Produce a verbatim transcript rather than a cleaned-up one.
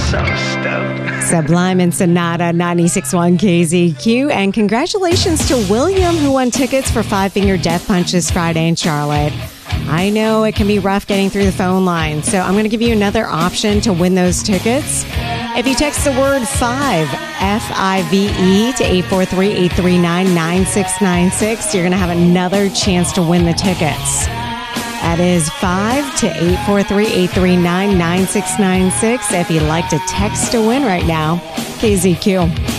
so stoked. Sublime and Sonata, ninety-six point one K Z Q. And congratulations to William, who won tickets for Five Finger Death Punch this Friday in Charlotte. I know it can be rough getting through the phone line, so I'm going to give you another option to win those tickets. If you text the word five, F I V E, to eight four three, eight three nine, nine six nine six, you're going to have another chance to win the tickets. That is five to eight four three, eight three nine, nine six nine six if you'd like to text to win right now. K Z Q.